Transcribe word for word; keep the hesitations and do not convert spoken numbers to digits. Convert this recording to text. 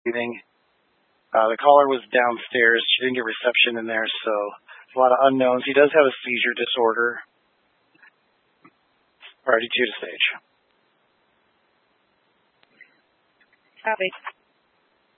breathing. Uh, the caller was downstairs. She didn't get reception in there, so a lot of unknowns. He does have a seizure disorder. Priority two to stage. Copy.